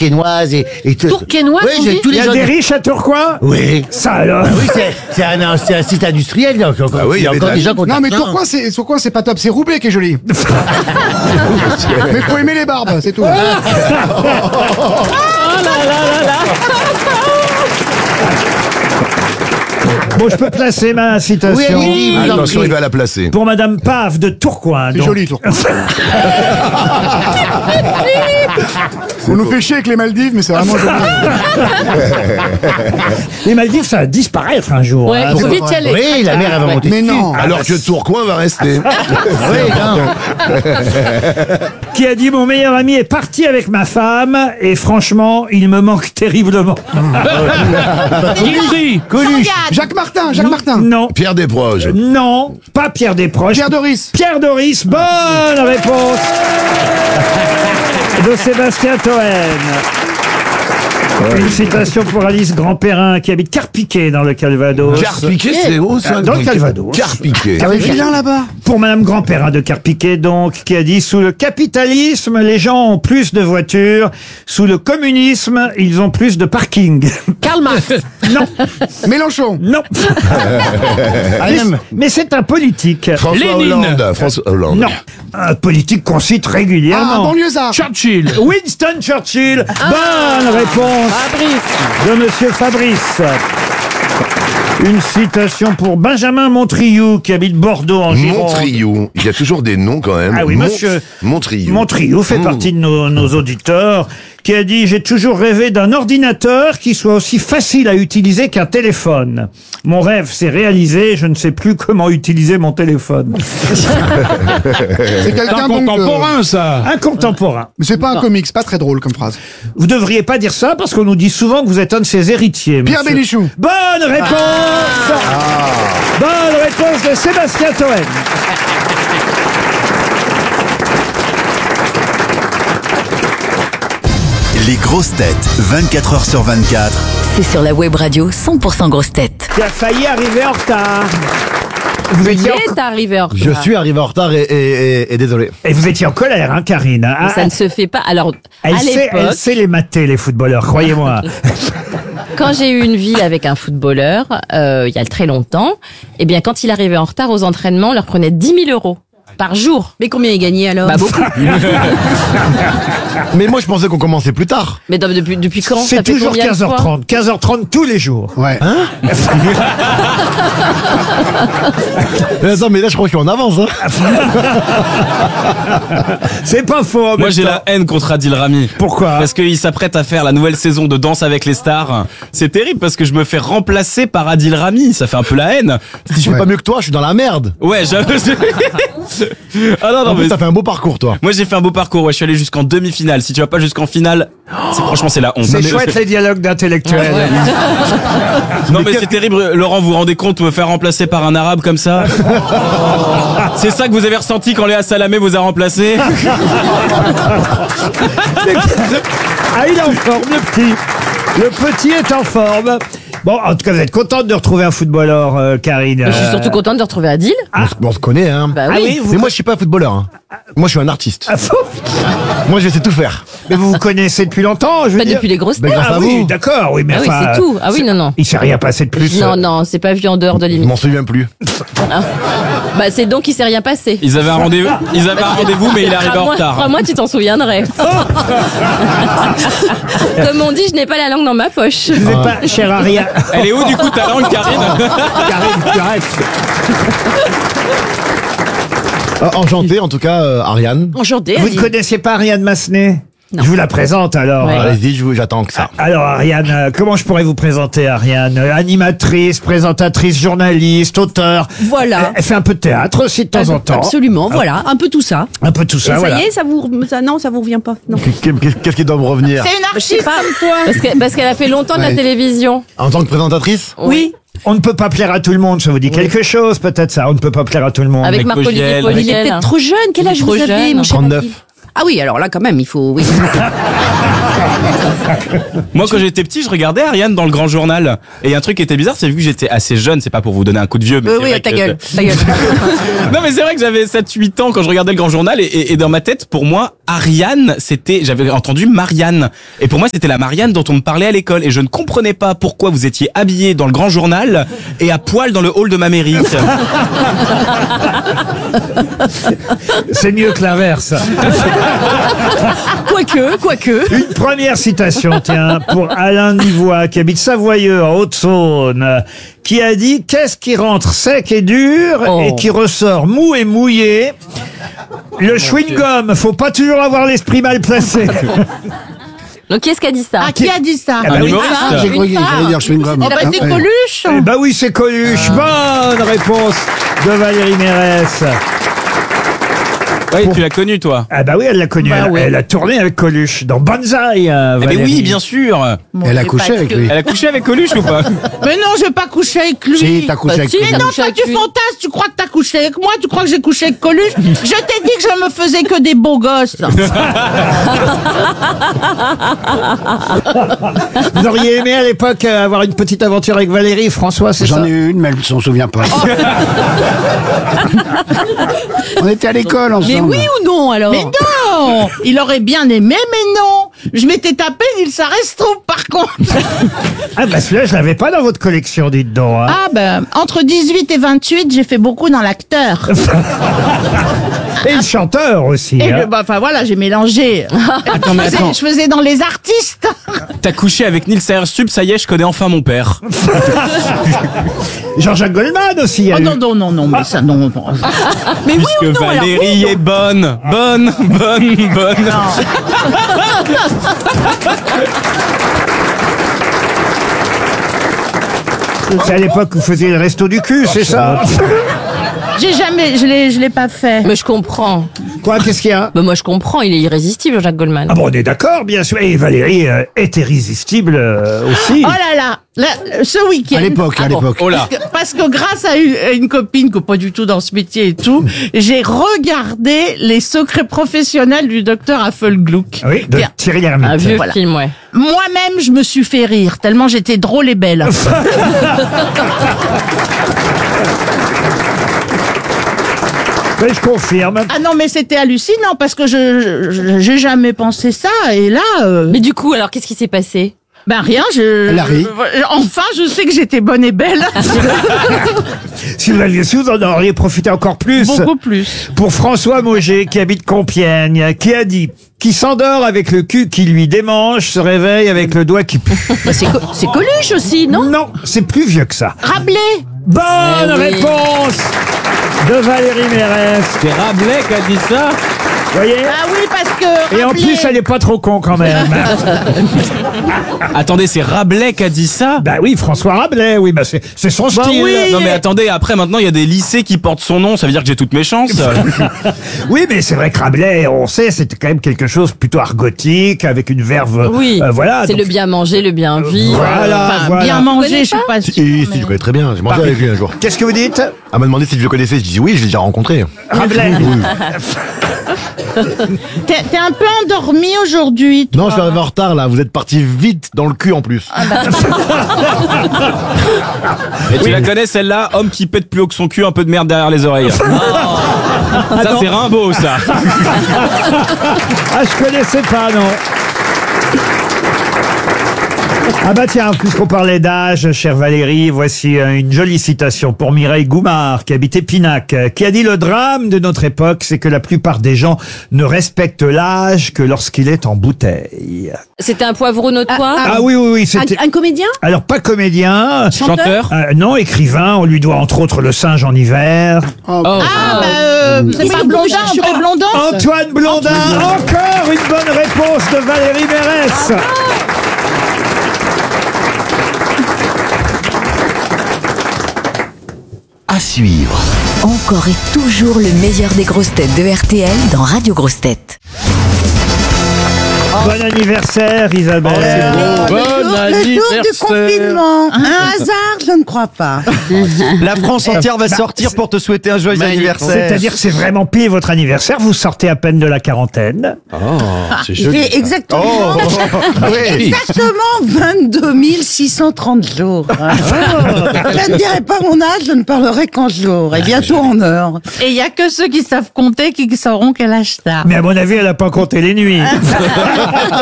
tourquenoise et tout. Tourquenoise, on dit tous Il y les a gens. des riches à Tourcoing? Oui. Ça alors. Oui, c'est un site industriel. Donc, Ah oui, il y a encore des gens qui ont Non, mais de l'argent. Tourcoing, c'est pas top. C'est Roubaix qui est joli. Mais faut aimer les barbes, c'est tout. Bon, je peux placer ma citation. Oui, allez-y, vous en Attention, prie. il va la placer. Pour Madame Pave de Tourcoing. C'est donc. joli, Tourcoing. On nous fait chier avec les Maldives, mais c'est vraiment joli. Les Maldives, ça va disparaître un jour. Ouais, hein. faut vite y aller. Oui, la mer, elle va monter. Mais dessus. non. Alors que Tourcoing va rester. Oui, non. Qui a dit mon meilleur ami est parti avec ma femme et franchement, il me manque terriblement. Guigui. Coluche. Jacques Martin. Non. Pierre Desproges. Non, pas Pierre Desproges. Pierre Doris. Pierre Doris, bonne réponse de Sébastien Toen. Une citation pour Alice Grandperrin qui habite Carpiquet dans le Calvados. Carpiquet, c'est où ça? Dans le Calvados. Carpiquet. Ah oui, vilain là-bas. Pour Madame Grandperrin de Carpiquet, donc, qui a dit « Sous le capitalisme, les gens ont plus de voitures. Sous le communisme, ils ont plus de parking. Karl Marx. » Non, Mélenchon. non. Mais c'est un politique. François Hollande. François Hollande. Non, un politique qu'on cite Ah, régulièrement. banlieusard. Churchill. Winston Churchill. Bonne réponse Fabrice. de Monsieur Fabrice. Une citation pour Benjamin Montriou, qui habite Bordeaux en Gironde. Montriou. Il y a toujours des noms quand même. Ah oui, monsieur. Montriou. Montriou fait partie de nos auditeurs, qui a dit « J'ai toujours rêvé d'un ordinateur qui soit aussi facile à utiliser qu'un téléphone. Mon rêve s'est réalisé, je ne sais plus comment utiliser mon téléphone. C'est quelqu'un donc. ça. » Un contemporain. Mais c'est pas un comique, c'est pas très drôle comme phrase. Vous devriez pas dire ça parce qu'on nous dit souvent que vous êtes un de ses héritiers. Pierre monsieur. Bénichou. Bonne réponse. Bonne réponse de Sébastien Toen. Les grosses têtes, 24 heures sur 24. C'est sur la web radio 100% grosses têtes. Qui a failli arriver en retard. Vous Il étiez est arrivé en retard. Je suis arrivé en retard et désolé. Et vous étiez en colère, hein, Karine. Mais ça ne se fait pas. Alors, Elle à sait l'époque, les mater, les footballeurs, croyez-moi. quand j'ai eu une vie avec un footballeur, il y a très longtemps, eh bien, quand il arrivait en retard aux entraînements, on leur prenait 10 000 euros par jour. Mais combien il gagnait alors? Bah, beaucoup. Mais moi, je pensais qu'on commençait plus tard. Mais depuis quand? Ça C'est fait toujours combien de fois 15h30. 15h30 tous les jours. Ouais. Attends, mais là, je crois que je suis en avance. Hein. C'est pas faux. en Moi même j'ai temps. la haine contre Adil Rami. Pourquoi? Parce qu'il s'apprête à faire la nouvelle saison de Danse avec les stars. C'est terrible parce que je me fais remplacer par Adil Rami. Ça fait un peu la haine. Si je fais pas mieux que toi, je suis dans la merde. Ouais, j'avoue. Ah non, En non, plus, mais t'as fait un beau parcours, toi. moi j'ai fait un beau parcours. Ouais, je suis allé jusqu'en demi-finale. Si tu vas pas jusqu'en finale, franchement c'est la honte. C'est chouette les dialogues d'intellectuels. Non mais c'est terrible, Laurent, vous vous rendez compte, me faire remplacer par un arabe comme ça? C'est ça que vous avez ressenti quand Léa Salamé vous a remplacé? Ah, il est en forme, le petit. Le petit est en forme. Bon, en tout cas, vous êtes contente de retrouver un footballeur, Karine. Je suis surtout contente de retrouver Adil. On se connaît, hein. Bah Ah oui. oui, vous, Mais moi, je suis pas footballeur. Hein. Moi, je suis un artiste. Ah, fou. Moi, je sais tout faire. Mais vous vous connaissez depuis longtemps, je veux Pas dire. depuis les grosses Ben, têtes. grâce Ah à oui, vous. d'accord, oui, mais Ah oui, enfin, c'est tout. Ah oui, non, non. il s'est rien passé de plus. Non, non, c'est pas vu en dehors de Je l'émission. m'en souviens plus. Bah, c'est donc qu'il s'est rien passé. Ils avaient un rendez-vous, mais il est arrivé en retard. Crois-moi, tu t'en souviendrais. Comme on dit, je n'ai pas la langue dans ma poche. Vous n'êtes pas, cher Aria. Elle est où du coup ta langue, Karine? Karine, tu arrêtes. Enchanté, en tout cas, Ariane. Enchanté. Vous Adil. ne connaissiez pas Ariane Massenet? Non. Je vous la présente alors. Ouais. Allez-y, j'attends que ça. Alors Ariane, comment je pourrais vous présenter Ariane? Animatrice, présentatrice, journaliste, auteur. Voilà. Elle fait un peu de théâtre aussi de temps en temps. Absolument, voilà, un peu tout ça. Un peu tout Et ça, ça voilà. y est, non, ça vous revient pas. Non. Qu'est-ce qui doit me revenir? Je sais pas. Parce qu'elle a fait longtemps de la Ouais. télévision. En tant que présentatrice? Oui. On ne peut pas plaire à tout le monde, ça vous dit quelque chose peut-être ça? On ne peut pas plaire à tout le monde. Avec Avec Marc-Olivier Fogiel. Il est Fogiel. peut-être trop jeune. Quel Il est âge trop vous avez, jeune. mon cher 39. Adil? Ah oui, alors là, quand même, il faut. Oui. Moi, quand j'étais petit, je regardais Ariane dans le Grand Journal. Et il y a un truc qui était bizarre, c'est vu que j'étais assez jeune, c'est pas pour vous donner un coup de vieux, mais c'est Oui, vrai ta que- gueule, ta gueule. Non, mais c'est vrai que j'avais 7-8 ans quand je regardais le Grand Journal et dans ma tête, pour moi, Ariane, j'avais entendu Marianne. Et pour moi, c'était la Marianne dont on me parlait à l'école. Et je ne comprenais pas pourquoi vous étiez habillé dans le Grand Journal et à poil dans le hall de ma mairie. C'est mieux que l'inverse. Quoique. Une première citation, tiens, pour Alain Nivois, qui habite Savoyeux, en Haute-Saône, qui a dit « Qu'est-ce qui rentre sec et dur et qui ressort mou et mouillé ?» Le chewing-gum, faut pas toujours avoir l'esprit mal placé. Donc, qui est-ce qui a dit ça? Ah, qui a dit ça? Ah bah Un oui. humoriste. J'ai cru qu'il fallait dire chewing-gum. Oh, bah, c'est Coluche. Eh bah oui, c'est Coluche. Bonne réponse de Valérie Mérès. Oui, tu l'as connu, toi. Ah bah oui, elle l'a connu. Bah oui. Elle a tourné avec Coluche dans Banzai. Eh ben Valérie. oui, bien sûr. Bon, Elle a c'est couché pas avec que- lui. Elle a couché avec Coluche ou pas? Mais non, je vais pas coucher avec lui. Si, t'as couché Bah, avec si, lui. Mais non, couché toi avec tu lui. fantasmes, tu crois que t'as couché avec moi, tu crois que j'ai couché avec Coluche. Je t'ai dit que je me faisais que des beaux gosses. Vous auriez aimé à l'époque avoir une petite aventure avec Valérie, François, c'est ça? J'en ai eu une, mais elle ne s'en souvient pas. On était à l'école ensemble. Mais oui ou non alors? Mais non, il aurait bien aimé, mais non. Je m'étais tapé il s'arrête par contre. Ah bah celui-là, je l'avais pas dans votre collection, dites donc. Hein. Ah ben, entre 18 et 28, j'ai fait beaucoup dans l'acteur. Et le chanteur aussi. Et hein. enfin voilà, j'ai mélangé. Je faisais dans les artistes. T'as couché avec Nils Aerstup, ça y est, je connais enfin mon père. Jean-Jacques Goldman aussi. Oh a eu. non, mais ça non. Mais oui Puisque ou non alors? Valérie est bonne. C'est à l'époque où vous faisiez le resto du cul, c'est ça? J'ai jamais, je l'ai pas fait. Mais je comprends. Quoi, qu'est-ce qu'il y a? Bah, moi, je comprends. Il est irrésistible, Jacques Goldman. Ah bon, on est d'accord, bien sûr. Et Valérie est irrésistible aussi. Oh là, ce week-end. À l'époque, à l'époque. Oh là. Parce que grâce à une copine qui n'est pas du tout dans ce métier et tout, j'ai regardé Les secrets professionnels du docteur Affelgluck. Oui, de Bien. Thierry Un Lhermitte. vieux Voilà. film, ouais. Moi-même, je me suis fait rire, tellement j'étais drôle et belle. Oui, je confirme. Ah non, mais c'était hallucinant parce que j'ai jamais pensé ça. Et là, Mais du coup, alors, qu'est-ce qui s'est passé? ben rien, Elle a ri. enfin, je sais que j'étais bonne et belle. Si vous l'aviez su, vous en auriez profité encore plus. Beaucoup plus. Pour François Mauger, qui habite Compiègne, qui a dit « Qui s'endort avec le cul qui lui démange, se réveille avec le doigt qui pue. Bah, c'est Coluche aussi, » non? Non, c'est plus vieux que ça. Rabelais. Bonne Eh oui. réponse de Valérie Mérès. C'est Rabelais qui a dit ça. Vous voyez? Ah oui, parce que Et en Rabelais- plus, elle est pas trop con quand même. Attendez, c'est Rabelais qui a dit ça? Bah oui, François Rabelais, oui, bah c'est son style. oui. Non mais attendez, après maintenant il y a des lycées qui portent son nom, ça veut dire que j'ai toutes mes chances. Oui, mais c'est vrai que Rabelais, on sait, c'était quand même quelque chose plutôt argotique, avec une verve. Oui. Voilà. C'est donc- le bien manger, le bien vivre. Voilà, Enfin, voilà. bien manger, je suis pas Si, sûre. si, je connais très bien. J'ai mangé avec lui un jour. Qu'est-ce que vous dites? Elle m'a demandé si je le connaissais. Je dis oui, je l'ai déjà rencontré. Rabelais. T'es un peu endormi aujourd'hui. toi. Non, je suis arrivé en retard là. Vous êtes parti vite dans le cul en plus. Et tu la connais celle-là, homme qui pète plus haut que son cul, un peu de merde derrière les oreilles. Ça c'est Rimbaud ça. Ah, je connaissais pas, non. Ah bah tiens, puisqu'on parlait d'âge, chère Valérie, voici une jolie citation pour Mireille Goumard, qui habite Épinac, qui a dit « Le drame de notre époque, c'est que la plupart des gens ne respectent l'âge que lorsqu'il est en bouteille. C'était un poivron notoire? » Ah oui, oui, oui, c'était... Un comédien? Alors, pas comédien, Chanteur. non, écrivain, on lui doit entre autres Le singe en hiver. Oh. C'est pas Blondin, André Blondin? Antoine Blondin, encore une bonne réponse de Valérie Mérès. À suivre. Encore et toujours le meilleur des grosses têtes de RTL dans Radio Grosses Têtes. Oh, Bon anniversaire, Isabelle. Bon Le jour du confinement. Un hasard, je ne crois pas. La France entière va sortir pour te souhaiter un joyeux anniversaire. C'est-à-dire que c'est vraiment pile votre anniversaire. Vous sortez à peine de la quarantaine. C'est J'ai joli. exactement, Oui. exactement 22 630 jours. Je ne dirai pas mon âge, je ne parlerai qu'en jours et bientôt en heures. Et il y a que ceux qui savent compter qui sauront quel âge t'as. Mais à mon avis, elle n'a pas compté les nuits.